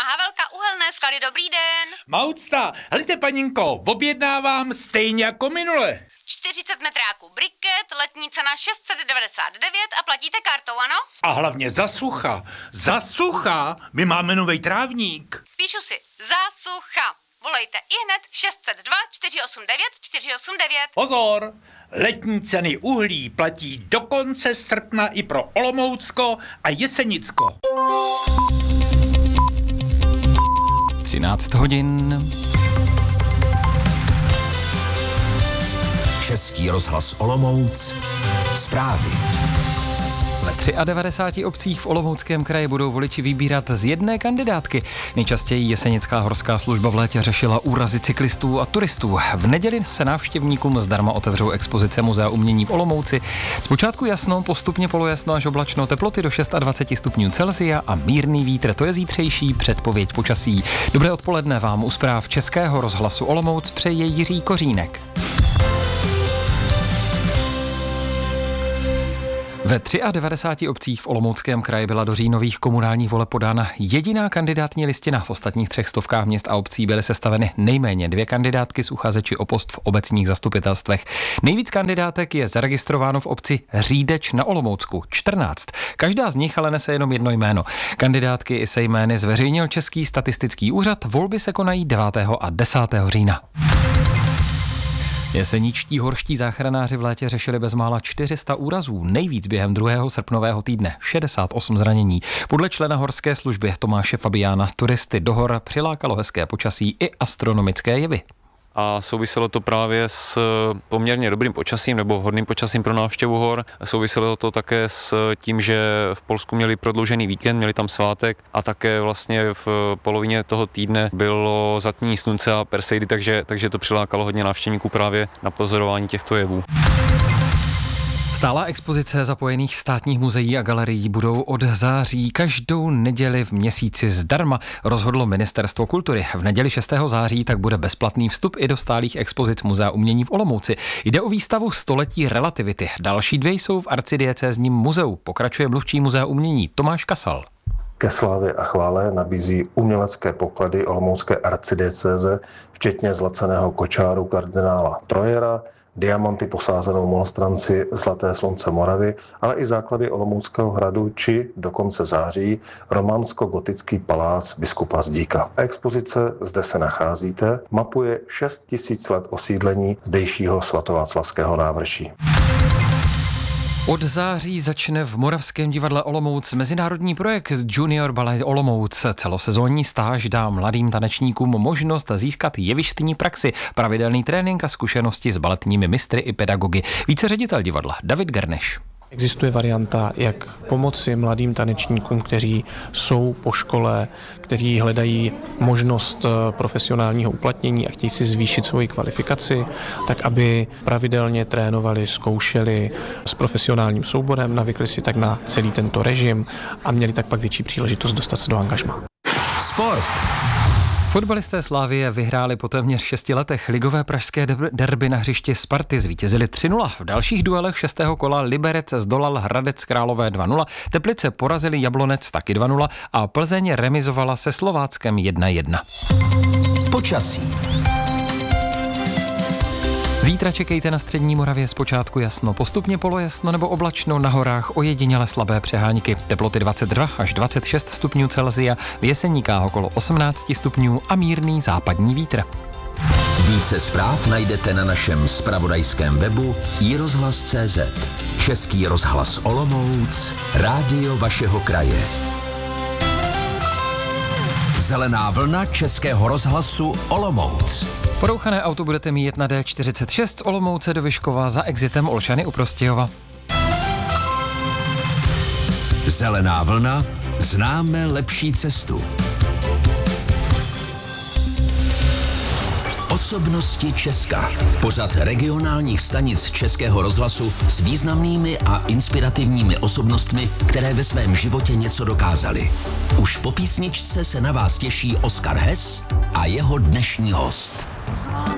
Havelka, Uhelné sklady, dobrý den. Maucta, helejte paninko, objednávám stejně jako minule. 40 metráků briket, letní cena 699 a platíte kartou, ano? A hlavně za sucha, my máme novej trávník. Píšu si, za sucha. Volejte ihned 602 489 489. Pozor, letní ceny uhlí platí do konce srpna i pro Olomoucko a Jesenicko. 13 hodin. Český rozhlas Olomouc. Zprávy. Ve 93 obcích v Olomouckém kraji budou voliči vybírat z jedné kandidátky. Nejčastěji Jesenická horská služba v létě řešila úrazy cyklistů a turistů. V neděli se návštěvníkům zdarma otevřou expozice Muzea umění v Olomouci. Zpočátku jasno, postupně polojasno až oblačno, teploty do 26 stupňů Celsia a mírný vítr. To je zítřejší předpověď počasí. Dobré odpoledne vám u zpráv Českého rozhlasu Olomouc přeje Jiří Kořínek. Ve 93 obcích v Olomouckém kraji byla do říjnových komunálních voleb podána jediná kandidátní listina. V ostatních 300 měst a obcí byly sestaveny nejméně 2 kandidátky s uchazeči o post v obecních zastupitelstvech. Nejvíc kandidátek je zaregistrováno v obci Řídeč na Olomoucku, 14. Každá z nich ale nese jenom jedno jméno. Kandidátky se jmény zveřejnil Český statistický úřad, volby se konají 9. a 10. října. Jeseničtí horští záchranáři v létě řešili bezmála 400 úrazů, nejvíc během 2. srpnového týdne, 68 zranění. Podle člena horské služby Tomáše Fabiána turisty do hor přilákalo hezké počasí i astronomické jevy. A souviselo to právě s poměrně dobrým počasím nebo vhodným počasím pro návštěvu hor. Souviselo to také s tím, že v Polsku měli prodloužený víkend, měli tam svátek a také vlastně v polovině toho týdne bylo zatmění slunce a Perseidy, takže to přilákalo hodně návštěvníků právě na pozorování těchto jevů. Stálá expozice zapojených státních muzeí a galerií budou od září každou neděli v měsíci zdarma, rozhodlo Ministerstvo kultury. V neděli 6. září tak bude bezplatný vstup i do stálých expozic Muzea umění v Olomouci. Jde o výstavu Století relativity. Další 2 jsou v arcidiecézním muzeu. Pokračuje mluvčí Muzea umění Tomáš Kasal. Ke slávě a chvále nabízí umělecké poklady olomoucké arcidiecéze, včetně zlaceného kočáru kardinála Trojera, diamanty posázenou monstranci Zlaté slunce Moravy, ale i základy Olomouckého hradu či do konce září románsko-gotický palác biskupa Zdíka. Expozice Zde se nacházíte mapuje 6 000 let osídlení zdejšího svatováclavského návrší. Od září začne v Moravském divadle Olomouc mezinárodní projekt Junior Ballet Olomouc. Celosezónní stáž dá mladým tanečníkům možnost získat jevištní praxi, pravidelný trénink a zkušenosti s baletními mistry i pedagogy. Více ředitel divadla David Gerneš. Existuje varianta, jak pomoci mladým tanečníkům, kteří jsou po škole, kteří hledají možnost profesionálního uplatnění a chtějí si zvýšit svoji kvalifikaci, tak aby pravidelně trénovali, zkoušeli s profesionálním souborem, navykli si tak na celý tento režim a měli tak pak větší příležitost dostat se do angažmá. Sport. Fotbalisté Slavie vyhráli po téměř 6 letech ligové pražské derby na hřišti Sparty, zvítězili 3-0. V dalších duelech 6. kola Liberec zdolal Hradec Králové 2-0, Teplice porazili Jablonec taky 2-0 a Plzeň remizovala se Slováckem 1-1. Počasí. Zítra čekejte na střední Moravě zpočátku jasno, postupně polojasno nebo oblačno, na horách ojediněle slabé přehánky. Teploty 22 až 26 stupňů Celsia, v Jeseníkách okolo 18 stupňů a mírný západní vítr. Více zpráv najdete na našem zpravodajském webu iRozhlas.cz. Český rozhlas Olomouc, rádio vašeho kraje. Zelená vlna Českého rozhlasu Olomouc. Porouchané auto budete mít na D46 z Olomouce do Vyškova za exitem Olšany u Prostějova. Zelená vlna, známe lepší cestu. Osobnosti Česka. Pořad regionálních stanic Českého rozhlasu s významnými a inspirativními osobnostmi, které ve svém životě něco dokázaly. Už po písničce se na vás těší Oskar Hess a jeho dnešní host.